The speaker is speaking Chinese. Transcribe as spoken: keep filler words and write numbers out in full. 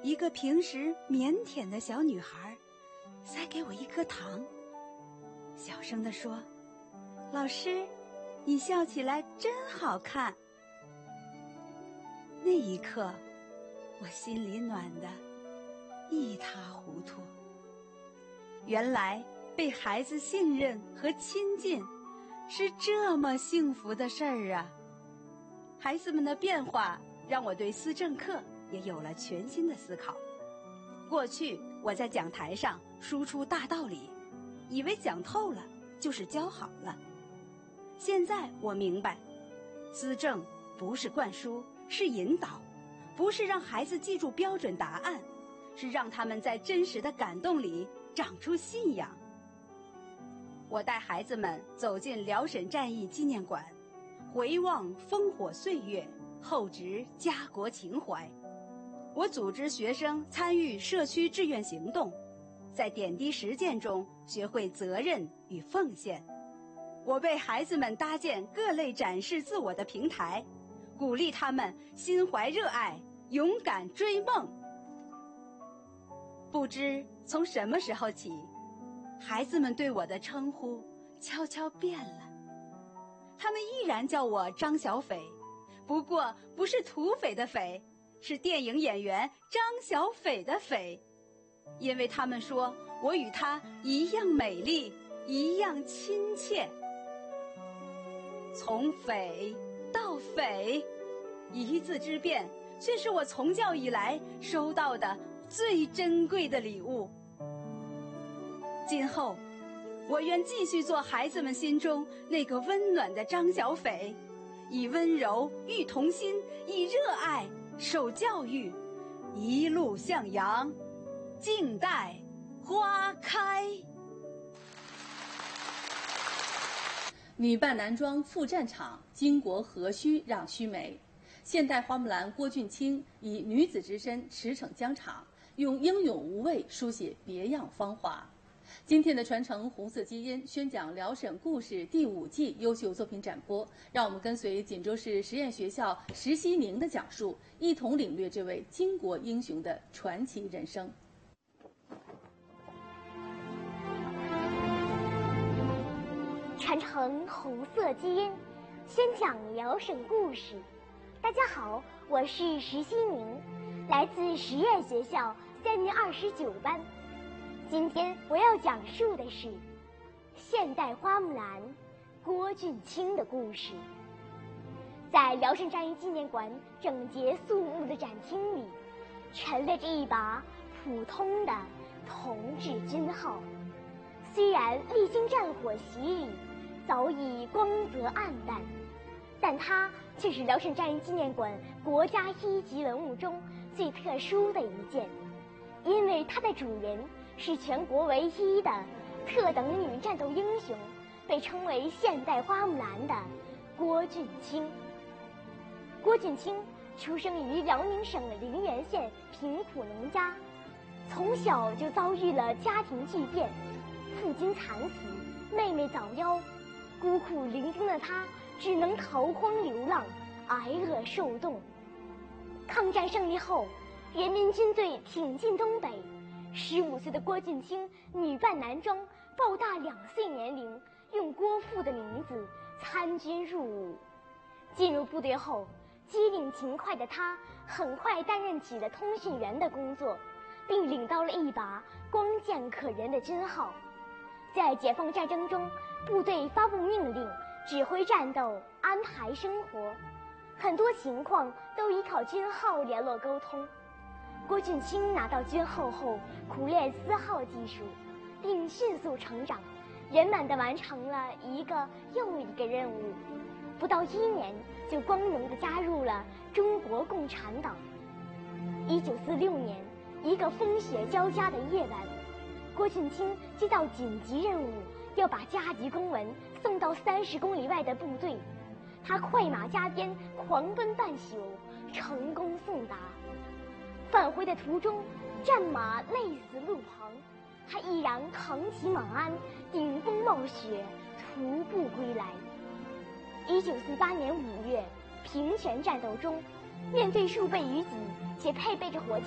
一个平时腼腆的小女孩塞给我一颗糖，小声地说：“老师，你笑起来真好看。”那一刻，我心里暖得一塌糊涂。原来被孩子信任和亲近是这么幸福的事儿啊！孩子们的变化让我对思政课也有了全新的思考。过去我在讲台上输出大道理，以为讲透了就是教好了。现在我明白，思政不是灌输，是引导，不是让孩子记住标准答案，是让他们在真实的感动里长出信仰。我带孩子们走进辽沈战役纪念馆，回望烽火岁月，厚植家国情怀。我组织学生参与社区志愿行动，在点滴实践中学会责任与奉献。我为孩子们搭建各类展示自我的平台，鼓励他们心怀热爱，勇敢追梦。不知从什么时候起，孩子们对我的称呼悄悄变了，他们依然叫我张小斐，不过不是土匪的匪，是电影演员张小斐的斐，因为他们说我与她一样美丽，一样亲切。从匪到匪，一字之变，却是我从教以来收到的最珍贵的礼物。今后，我愿继续做孩子们心中那个温暖的张小斐，以温柔育童心，以热爱受教育，一路向阳，静待花开。 女扮男装赴战场，巾帼何须让须眉。现代花木兰郭俊卿以女子之身驰骋疆场，用英勇无畏书写别样芳华。今天的传承红色基因宣讲辽沈故事第五季优秀作品展播，让我们跟随锦州市实验学校石希宁的讲述，一同领略这位巾帼英雄的传奇人生。 传承红色基因，宣讲辽沈故事。大家好，我是石希宁，来自实验学校三年二十九班。今天我要讲述的是现代花木兰郭俊卿的故事。在辽沈战役纪念馆整洁肃穆的展厅里，陈列着一把普通的铜制军号，虽然历经战火洗礼，早已光泽暗淡，但它却是辽沈战役纪念馆国家一级文物中最特殊的一件，因为它的主人是全国唯一的特等女战斗英雄，被称为现代花木兰的郭俊卿。郭俊卿出生于辽宁省陵源县贫苦农家，从小就遭遇了家庭巨变，父亲惨死，妹妹早夭，孤苦伶仃的他只能逃荒流浪，挨饿受冻。抗战胜利后，人民军队挺进东北，十五岁的郭俊卿女扮男装，报大两岁年龄，用郭父的名字参军入伍。进入部队后，机灵勤快的他很快担任起了通讯员的工作，并领到了一把光剑可人的军号。在解放战争中，部队发布命令，指挥战斗，安排生活，很多情况都依靠军号联络沟通。郭俊卿拿到军号后，苦练嘶号技术，并迅速成长，圆满地完成了一个又一个任务。不到一年，就光荣地加入了中国共产党。一九四六年，一个风雪交加的夜晚，郭俊卿接到紧急任务，要把加急公文送到三十公里外的部队。他快马加鞭，狂奔半宿，成功送达。返回的途中，战马累死路旁，他毅然扛起马鞍，顶风冒雪，徒步归来。一九四八年五月，平泉战斗中，面对数倍于己且配备着火箭